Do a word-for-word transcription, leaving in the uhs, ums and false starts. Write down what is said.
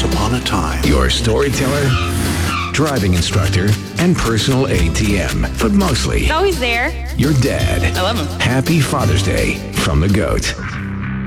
upon a time. Your storyteller, driving instructor, and personal A T M. But mostly, He's always there. your dad. I love him. Happy Father's Day from the GOAT.